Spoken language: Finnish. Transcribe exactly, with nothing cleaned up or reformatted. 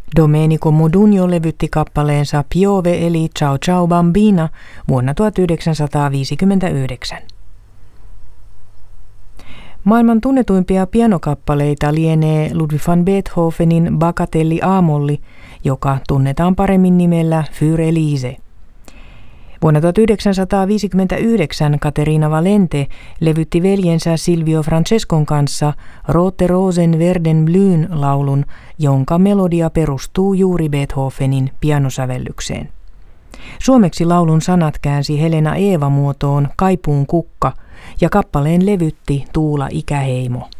Domenico Modugno levytti kappaleensa Piove eli Ciao Ciao Bambina vuonna tuhatyhdeksänsataaviisikymmentäyhdeksän. Maailman tunnetuimpia pianokappaleita lienee Ludwig van Beethovenin Bagatelli A-molli, joka tunnetaan paremmin nimellä Für Elise. Vuonna tuhatyhdeksänsataaviisikymmentäyhdeksän Caterina Valente levytti veljensä Silvio Francescon kanssa Rote Rosen Verden Blyn laulun, jonka melodia perustuu juuri Beethovenin pianosävellykseen. Suomeksi laulun sanat käänsi Helena Eeva muotoon Kaipuun kukka ja kappaleen levytti Tuula Ikäheimo.